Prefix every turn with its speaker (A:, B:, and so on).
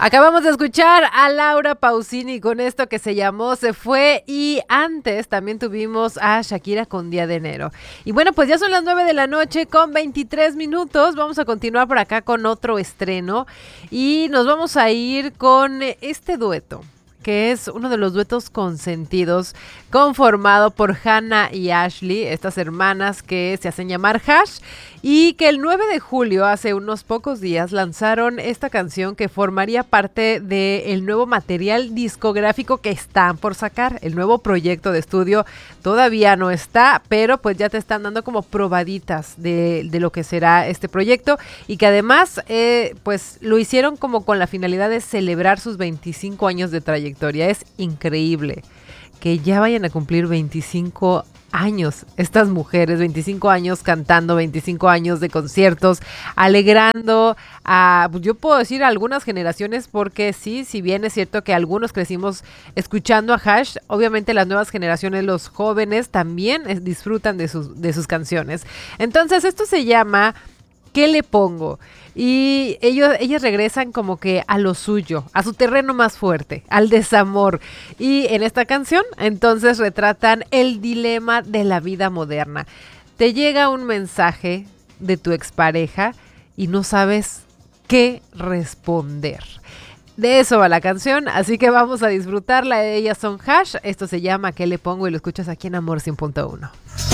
A: Acabamos de escuchar a Laura Pausini con esto que se llamó Se Fue, y antes también tuvimos a Shakira con Día de Enero. Y bueno, pues ya son las 9 de la noche con 23 minutos. Vamos a continuar por acá con otro estreno y nos vamos a ir con este dueto, que es uno de los duetos consentidos, conformado por Hannah y Ashley, estas hermanas que se hacen llamar Hash, y que el 9 de julio, hace unos pocos días, lanzaron esta canción que formaría parte del nuevo material discográfico que están por sacar. El nuevo proyecto de estudio todavía no está, pero pues ya te están dando como probaditas de lo que será este proyecto, y que además pues lo hicieron como con la finalidad de celebrar sus 25 años de trayectoria. Es increíble que ya vayan a cumplir 25 años estas mujeres, 25 años cantando, 25 años de conciertos, alegrando a, yo puedo decir, a algunas generaciones, porque sí, si bien es cierto que algunos crecimos escuchando a Hash, obviamente las nuevas generaciones, los jóvenes, también disfrutan de sus canciones. Entonces esto se llama ¿Qué le pongo? Y ellas regresan como que a lo suyo, a su terreno más fuerte, al desamor. Y en esta canción, entonces, retratan el dilema de la vida moderna. Te llega un mensaje de tu expareja y no sabes qué responder. De eso va la canción, así que vamos a disfrutarla. Ellas son Hash, esto se llama ¿Qué le pongo? Y lo escuchas aquí en Amor 100.1.